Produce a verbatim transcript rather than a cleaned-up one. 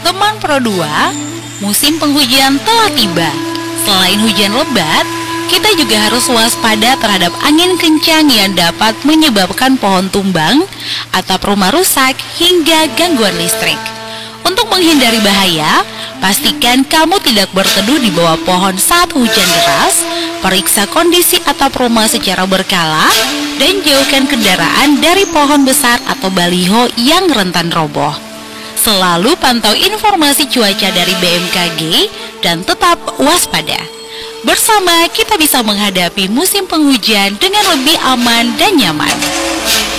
Teman Pro dua, musim penghujan telah tiba. Selain hujan lebat, kita juga harus waspada terhadap angin kencang yang dapat menyebabkan pohon tumbang, atap rumah rusak, hingga gangguan listrik. Untuk menghindari bahaya, pastikan kamu tidak berteduh di bawah pohon saat hujan deras, periksa kondisi atap rumah secara berkala, dan jauhkan kendaraan dari pohon besar atau baliho yang rentan roboh. Selalu pantau informasi cuaca dari B M K G dan tetap waspada. Bersama kita bisa menghadapi musim penghujan dengan lebih aman dan nyaman.